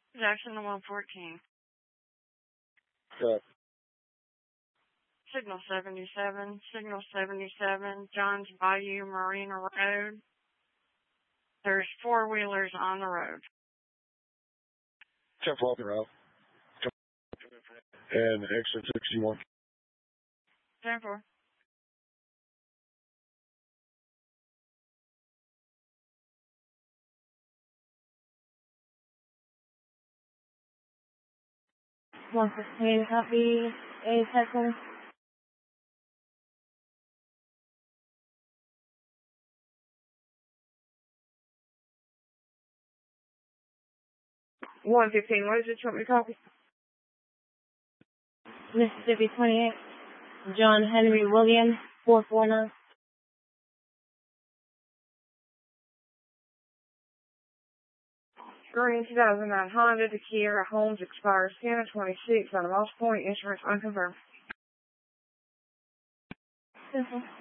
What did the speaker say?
Jackson to 114. Cut. Signal 77, Johns Bayou Marina Road. There's four-wheelers on the road. 10 Falcon Route. And exit 61. 10-4. One 15, copy. A second. What is it you want me to copy? Mississippi 28. John Henry Williams, 449. Green 2009 Honda, the Kia, Holmes expires 10/26 on the Moss Point, insurance unconfirmed. Simple.